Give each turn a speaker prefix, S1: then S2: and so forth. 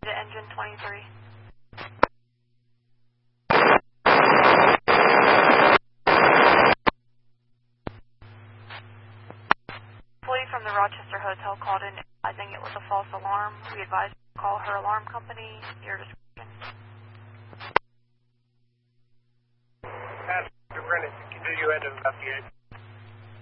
S1: to engine 23. Employee from the Rochester Hotel called in advising it was a false alarm. We advised you to call her alarm company. Your description.
S2: Passenger Brennan, continue end of investigation.